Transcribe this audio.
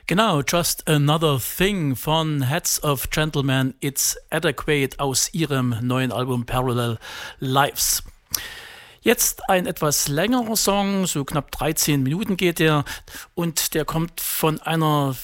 Genau, Just Another Thing von Heads of Gentlemen, It's Adequate aus ihrem neuen Album Parallel Lives. Jetzt ein etwas längerer Song, so knapp 13 Minuten geht der, und der kommt von einer